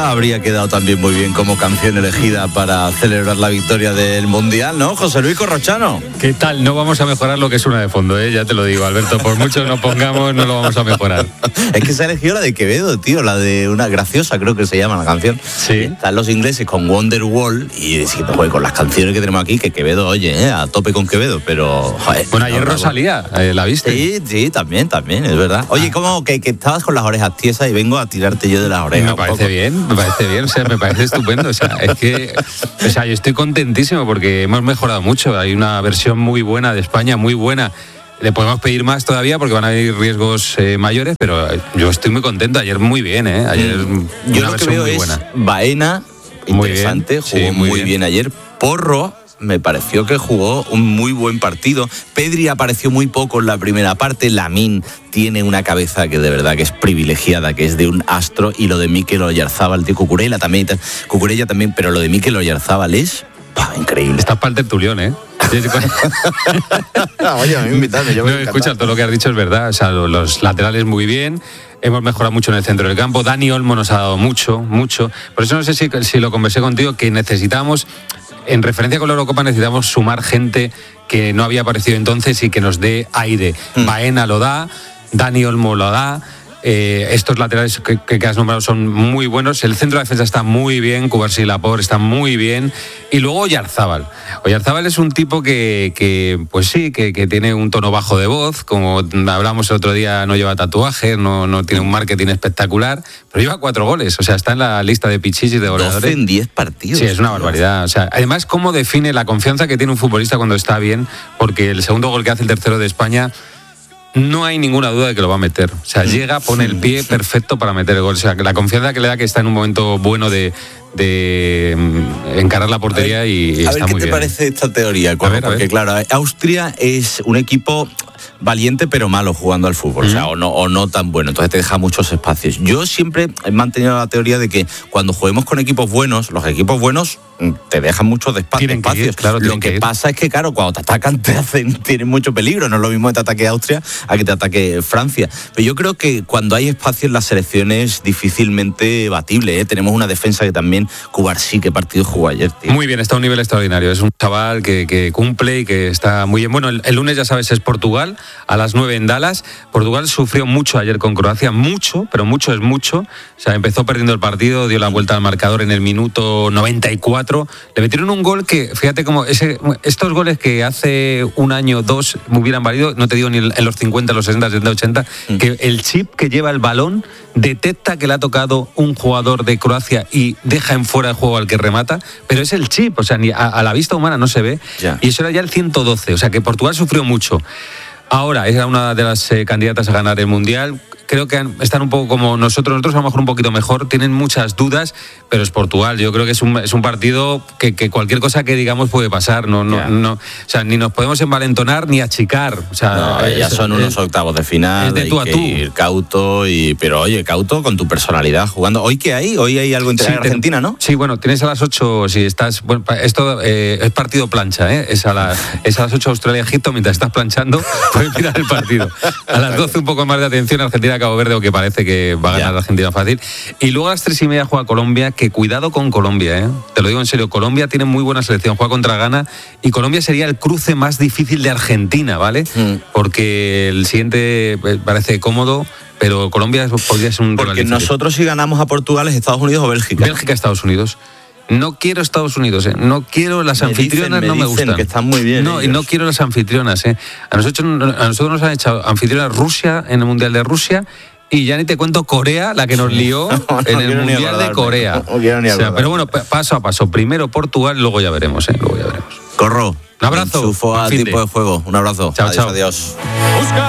habría quedado también muy bien como canción elegida para celebrar la victoria del Mundial, ¿no? José Luis Corrochano. ¿Qué tal? No vamos a mejorar lo que es una de fondo, ya te lo digo, Alberto. Por mucho que nos pongamos, no lo vamos a mejorar. Es que se ha elegido la de Quevedo, tío, la de una graciosa, creo que se llama la canción. Sí. Están los ingleses con Wonderwall y si te juegas con las canciones que tenemos aquí, que Quevedo, oye, a tope con Quevedo, pero... Joder, bueno, ayer Rosalía, ¿la viste? Sí, también, es verdad. Oye, ¿cómo que estabas con las orejas tiesas y vengo a tirarte yo de las orejas? Me parece bien, o sea, me parece estupendo. O sea, es que, o sea, yo estoy contentísimo porque hemos mejorado mucho. Hay una versión muy buena de España, muy buena. Le podemos pedir más todavía porque van a haber riesgos mayores, pero yo estoy muy contento. Ayer muy bien, Ayer yo una lo que versión veo muy es buena. Baena, interesante, muy bien, jugó sí, muy bien ayer. Porro, me pareció que jugó un muy buen partido. Pedri apareció muy poco en la primera parte. Lamine tiene una cabeza que de verdad que es privilegiada, que es de un astro. Y lo de Mikel Oyarzabal, tío, Cucurella también, pero lo de Mikel Oyarzabal es increíble. Estás para el tertulión, Oye, a mí invítame, yo me escucha, todo lo que has dicho es verdad. O sea, los laterales muy bien. Hemos mejorado mucho en el centro del campo. Dani Olmo nos ha dado mucho. Por eso no sé si lo conversé contigo, que necesitamos... En referencia con la Eurocopa necesitamos sumar gente que no había aparecido entonces y que nos dé aire. Baena lo da, Dani Olmo lo da. Estos laterales que has nombrado son muy buenos. El centro de defensa está muy bien. Cubarsí y Laporte está muy bien. Y luego Oyarzabal. Oyarzabal es un tipo que pues sí, que tiene un tono bajo de voz. Como hablamos el otro día, no lleva tatuajes, no tiene un marketing espectacular, pero lleva 4 goles. O sea, está en la lista de pichichis y de goleadores. 12 en 10 partidos. Sí, es una barbaridad. O sea, además, cómo define la confianza que tiene un futbolista cuando está bien, porque el segundo gol que hace el tercero de España, no hay ninguna duda de que lo va a meter. O sea, llega, pone el pie perfecto para meter el gol. O sea, la confianza que le da que está en un momento bueno de encarar la portería y está muy bien. A ver, ¿qué te parece esta teoría? Porque claro, Austria es un equipo valiente pero malo jugando al fútbol, o sea, o no tan bueno, entonces te deja muchos espacios. Yo siempre he mantenido la teoría de que cuando juguemos con equipos buenos, los equipos buenos te dejan muchos espacios. Lo que pasa es que, claro, cuando te atacan tienen mucho peligro, no es lo mismo que te ataque Austria a que te ataque Francia. Pero yo creo que cuando hay espacio en la selección es difícilmente batible, Tenemos una defensa que también, Cubarsí, qué partido jugó ayer, tío. Muy bien, está a un nivel extraordinario, es un chaval que cumple y que está muy bien. Bueno, el lunes, ya sabes, es Portugal, a las 9 en Dallas. Portugal sufrió mucho ayer con Croacia, pero mucho es mucho. O sea, empezó perdiendo el partido, dio la vuelta al marcador en el minuto 94. Le metieron un gol que, fíjate cómo estos goles que hace un año, 2 me hubieran valido, no te digo ni en los 50, los 60, 70, 80, que el chip que lleva el balón detecta que le ha tocado un jugador de Croacia y deja en fuera de juego al que remata, pero es el chip, o sea, ni a la vista humana no se ve. Ya. Y eso era ya el 112, o sea que Portugal sufrió mucho. Ahora, era una de las candidatas a ganar el Mundial. Creo que están un poco como nosotros a lo mejor un poquito mejor, tienen muchas dudas, pero es Portugal. Yo creo que es un partido que cualquier cosa que digamos puede pasar. No, o sea, ni nos podemos envalentonar ni achicar. O sea, ya son unos octavos de final. Es de tú a tú. Ir cauto, pero oye, cauto con tu personalidad jugando. ¿Hoy qué hay? Hoy hay algo entre Argentina, ¿no? Sí, bueno, tienes a las 8, si estás... Bueno, esto es partido plancha, Es a las 8 Australia-Egipto, mientras estás planchando, puedes mirar el partido. A las 12 un poco más de atención, Argentina Cabo Verde, o que parece que va a ganar Argentina fácil. Y luego a las 3:30 juega Colombia, que cuidado con Colombia, Te lo digo en serio, Colombia tiene muy buena selección, juega contra Ghana y Colombia sería el cruce más difícil de Argentina, ¿vale? Porque el siguiente parece cómodo, pero Colombia podría ser un rival. Porque nosotros si ganamos a Portugal es Estados Unidos o Bélgica. Bélgica, Estados Unidos. No quiero Estados Unidos, No quiero las anfitrionas, no me gustan. Que están muy bien. No, ellos. Y no quiero las anfitrionas, A nosotros nos han echado anfitrionas Rusia en el Mundial de Rusia. Y ya ni te cuento Corea, la que nos lió en el Mundial de Corea. Pero bueno, paso a paso. Primero Portugal, luego ya veremos, Luego ya veremos. Corro. Un abrazo. Chufo a tiempo de juego. Un abrazo. Chao, chao. Adiós.